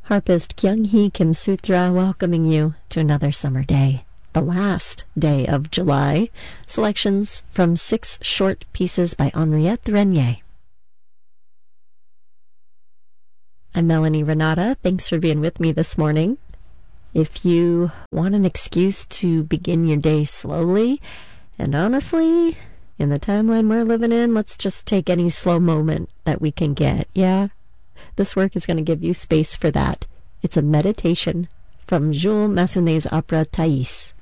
Harpist Kyung-hee Kim Sutra welcoming you to another summer day, the last day of July. Selections from 6 short pieces by Henriette Renier. I'm Melanie Renata. Thanks for being with me this morning. If you want an excuse to begin your day slowly, and honestly, in the timeline we're living in, let's just take any slow moment that we can get, yeah? This work is going to give you space for that. It's a meditation from Jules Massenet's opera Thais.